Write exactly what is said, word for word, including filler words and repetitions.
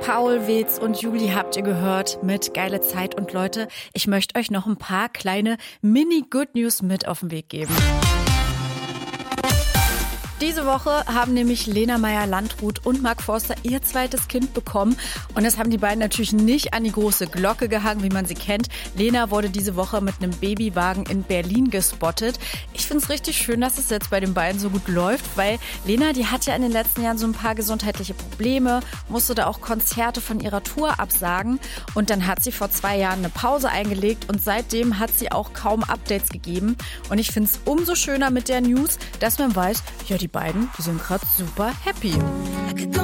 Paul Weetz und Juli habt ihr gehört mit Geile Zeit. Und Leute, ich möchte euch noch ein paar kleine Mini-Good-News mit auf den Weg geben. Diese Woche haben nämlich Lena Meyer-Landrut und Mark Forster ihr zweites Kind bekommen. Und das haben die beiden natürlich nicht an die große Glocke gehangen, wie man sie kennt. Lena wurde diese Woche mit einem Babywagen in Berlin gespottet. Ich finde es richtig schön, dass es jetzt bei den beiden so gut läuft, weil Lena, die hat ja in den letzten Jahren so ein paar gesundheitliche Probleme, musste da auch Konzerte von ihrer Tour absagen. Und dann hat sie vor zwei Jahren eine Pause eingelegt und seitdem hat sie auch kaum Updates gegeben. Und ich finde es umso schöner mit der News, dass man weiß, ja, die beiden, die sind gerade super happy.